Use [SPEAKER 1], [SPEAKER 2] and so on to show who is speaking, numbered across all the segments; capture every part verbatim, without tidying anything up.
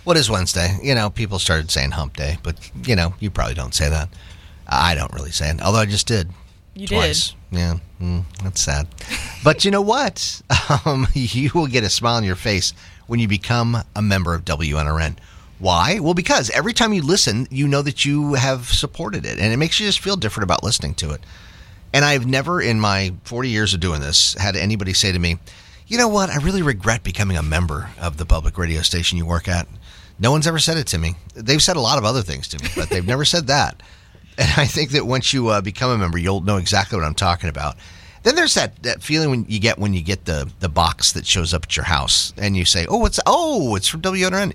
[SPEAKER 1] What is Wednesday? You know, people started saying hump day, but, you know, you probably don't say that. I don't really say it, although I just did.
[SPEAKER 2] You
[SPEAKER 1] twice.
[SPEAKER 2] did?
[SPEAKER 1] Yeah, mm, that's sad. But you know what? Um, you will get a smile on your face when you become a member of W N R N. Why? Well, because every time you listen, you know that you have supported it, and it makes you just feel different about listening to it. And I've never, in my forty years of doing this, had anybody say to me, you know what, I really regret becoming a member of the public radio station you work at. No one's ever said it to me. They've said a lot of other things to me, but they've never said that. And I think that once you uh, become a member, you'll know exactly what I'm talking about. Then there's that, that feeling when you get when you get the, the box that shows up at your house, and you say, oh, it's oh, it's from W N R N.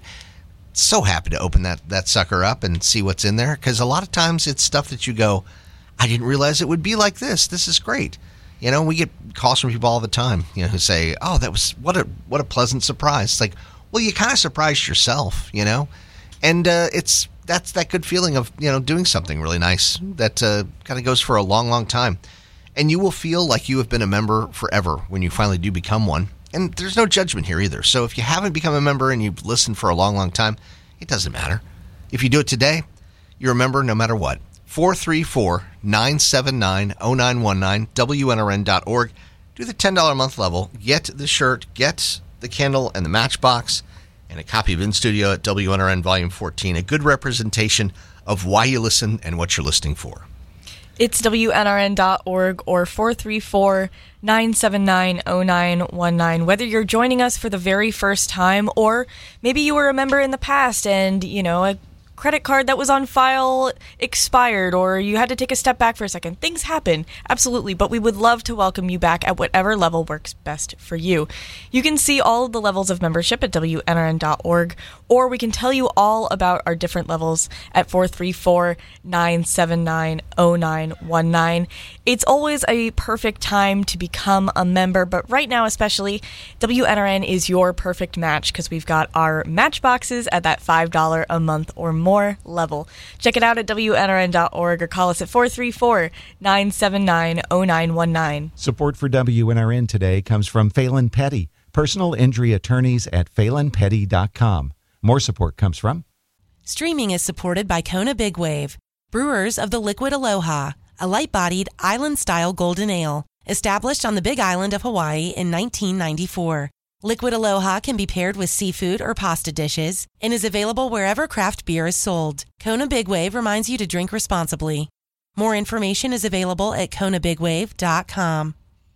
[SPEAKER 1] So happy to open that, that sucker up and see what's in there, because a lot of times it's stuff that you go, I didn't realize it would be like this. This is great. You know, we get calls from people all the time, you know, who say, oh, that was what a what a pleasant surprise. It's like, well, you kind of surprised yourself, you know, and uh, it's that's that good feeling of, you know, doing something really nice that uh, kind of goes for a long, long time. And you will feel like you have been a member forever when you finally do become one. And there's no judgment here either. So if you haven't become a member and you've listened for a long, long time, it doesn't matter. If you do it today, you're a member no matter what. four three four, nine seven nine, zero nine one nine, W N R N dot org. Do the ten dollars a month level. Get the shirt, get the candle and the matchbox, and a copy of In Studio at W N R N Volume fourteen. A good representation of why you listen and what you're listening for.
[SPEAKER 2] It's W N R N dot org or four three four, nine seven nine, zero nine one nine. Whether you're joining us for the very first time, or maybe you were a member in the past and, you know, a credit card that was on file expired, or you had to take a step back for a second. Things happen, absolutely, but we would love to welcome you back at whatever level works best for you. You can see all of the levels of membership at W N R N dot org, or we can tell you all about our different levels at four three four, nine seven nine, zero nine one nine. It's always a perfect time to become a member, but right now especially, W N R N is your perfect match because we've got our matchboxes at that five dollars a month or more level. Check it out at W N R N dot org or call us at four three four, nine seven nine, zero nine one nine.
[SPEAKER 3] Support for W N R N today comes from Phelan Petty, personal injury attorneys at phelan petty dot com. More support comes from...
[SPEAKER 4] Streaming is supported by Kona Big Wave, brewers of the Liquid Aloha, a light-bodied, island-style golden ale, established on the Big Island of Hawaii in nineteen ninety-four. Liquid Aloha can be paired with seafood or pasta dishes and is available wherever craft beer is sold. Kona Big Wave reminds you to drink responsibly. More information is available at kona big wave dot com.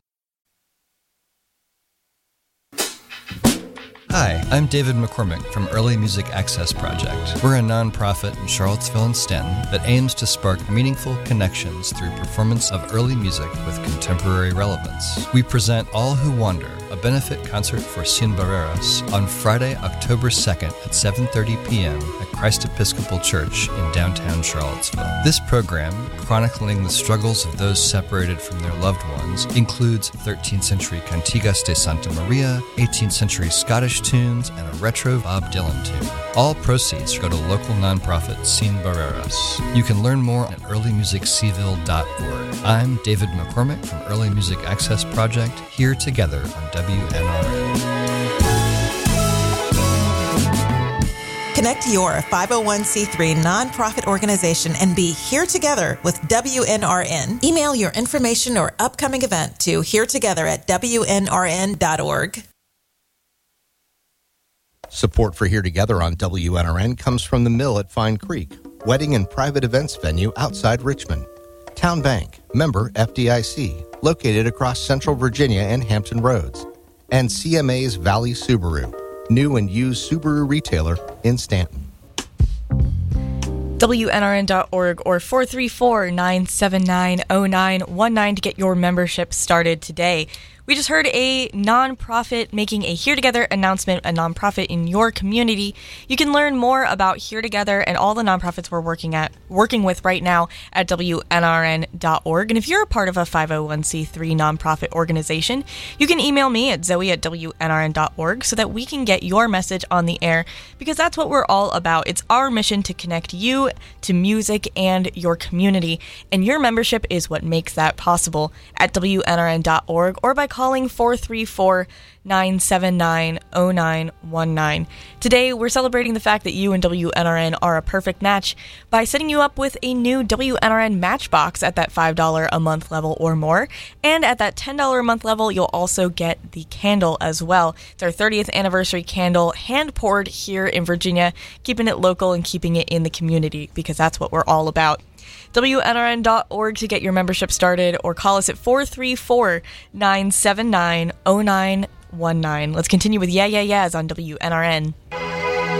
[SPEAKER 5] Hi, I'm David McCormick from Early Music Access Project. We're a nonprofit in Charlottesville and Stanton that aims to spark meaningful connections through performance of early music with contemporary relevance. We present All Who Wander, a benefit concert for Sin Barreras, on Friday, October second at seven thirty p.m. at Christ Episcopal Church in downtown Charlottesville. This program, chronicling the struggles of those separated from their loved ones, includes thirteenth century Cantigas de Santa Maria, eighteenth century Scottish tunes, and a retro Bob Dylan tune. All proceeds go to local nonprofit Sin Barreras. You can learn more at early music c ville dot org. I'm David McCormick from Early Music Access Project, here together on W N R N.
[SPEAKER 6] Connect your five oh one c three nonprofit organization and be here together with W N R N. Email your information or upcoming event to here together at W N R N dot org.
[SPEAKER 1] Support for Here Together on W N R N comes from the Mill at Fine Creek, wedding and private events venue outside Richmond. Town Bank, member F D I C, located across Central Virginia and Hampton Roads. And C M A's Valley Subaru, new and used Subaru retailer in Stanton.
[SPEAKER 2] W N R N dot org or four three four, nine seven nine, zero nine one nine to get your membership started today. We just heard a nonprofit making a Here Together announcement, a nonprofit in your community. You can learn more about Here Together and all the nonprofits we're working at working with right now at W N R N dot org. And if you're a part of a five oh one c three nonprofit organization, you can email me at zoe at W N R N dot org so that we can get your message on the air, because that's what we're all about. It's our mission to connect you to music and your community, and your membership is what makes that possible at W N R N dot org or by calling four three four, nine seven nine, zero nine one nine. Today, we're celebrating the fact that you and W N R N are a perfect match by setting you up with a new W N R N Matchbox at that five dollars a month level or more. And at that ten dollars a month level, you'll also get the candle as well. It's our thirtieth anniversary candle, hand-poured here in Virginia, keeping it local and keeping it in the community, because that's what we're all about. W N R N dot org to get your membership started, or call us at four three four, nine seven nine, zero nine one nine. Let's continue with Yeah Yeah Yeahs on W N R N.